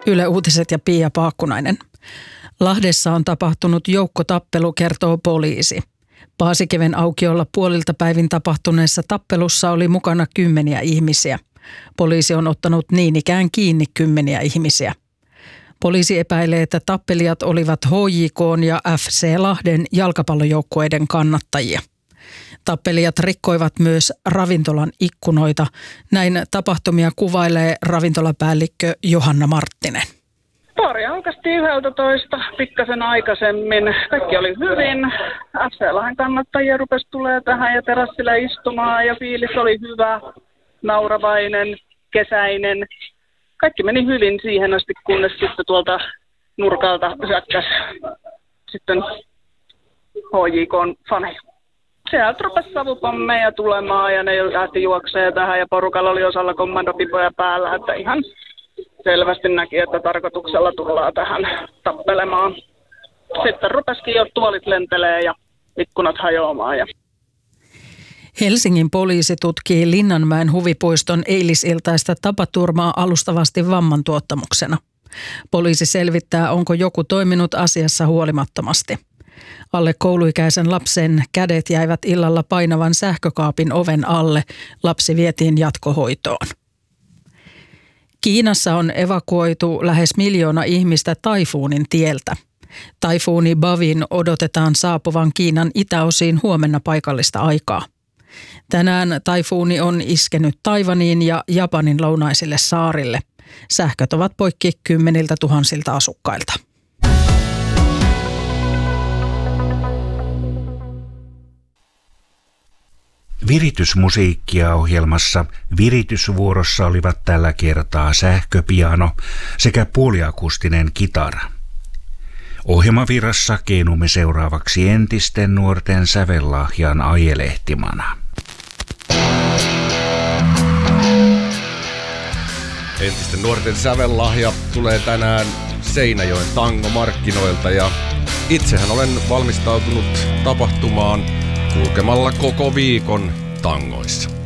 Yle Uutiset ja Pia Paakkunainen. Lahdessa on tapahtunut joukkotappelu, kertoo poliisi. Paasikiven aukiolla puolilta päivin tapahtuneessa tappelussa oli mukana 10 ihmisiä. Poliisi on ottanut niin ikään kiinni 10 ihmisiä. Poliisi epäilee, että tappelijat olivat HJK:n ja FC Lahden jalkapallojoukkueiden kannattajia. Tappelijat rikkoivat myös ravintolan ikkunoita. Näin tapahtumia kuvailee ravintolapäällikkö Johanna Marttinen. Baari aukastiin 11 pikkasen aikaisemmin. Kaikki oli hyvin. FC Lahden kannattajia rupesi tulee tähän ja terassille istumaan ja fiilis oli hyvä, nauravainen, kesäinen. Kaikki meni hyvin siihen asti, kunnes sitten tuolta nurkalta hyökkäsi sitten HJK:n faneja. Sieltä rupesi savupommeja tulemaan ja ne lähti juokseen tähän ja porukalla oli osalla kommandopipoja päällä, että ihan selvästi näki, että tarkoituksella tullaan tähän tappelemaan. Sitten rupesikin jo tuolit lentelee ja ikkunat hajoamaan. Helsingin poliisi tutkii Linnanmäen huvipuiston eilisiltaista tapaturmaa alustavasti vammantuottamuksena. Poliisi selvittää, onko joku toiminut asiassa huolimattomasti. Alle kouluikäisen lapsen kädet jäivät illalla painavan sähkökaapin oven alle. Lapsi vietiin jatkohoitoon. Kiinassa on evakuoitu lähes 1 miljoona ihmistä taifuunin tieltä. Taifuuni Bavin odotetaan saapuvan Kiinan itäosiin huomenna paikallista aikaa. Tänään taifuuni on iskenyt Taiwaniin ja Japanin lounaisille saarille. Sähköt ovat poikki 10 000 asukkailta. Viritysmusiikkia ohjelmassa viritysvuorossa olivat tällä kertaa sähköpiano sekä puoliakustinen kitara. Ohjelmavirrassa keinumme seuraavaksi entisten nuorten sävellahjan ajelehtimana. Entisten nuorten sävellahja tulee tänään Seinäjoen tangomarkkinoilta ja itsehän olen valmistautunut tapahtumaan kulkemalla koko viikon tangoissa.